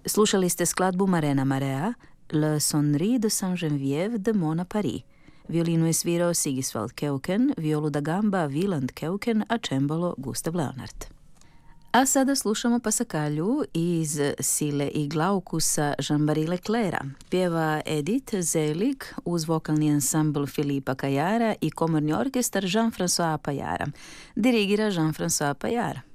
Slušali ste skladbu Marena Marea, Le Sonnerie de Saint-Geneviève de Mona Paris. Violinu je svirao Sigisvald Keuken, violu da gamba Wieland Keuken, a čembalo Gustav Leonhardt. A sada slušamo pasakalju iz Sile i Glaukusa Jean-Marie Leclerca. Pjeva Edith Zelig uz vokalni ansambl Filipa Kajara i komorni orkestar Jean-François Pajara. Dirigira Jean-François Pajara.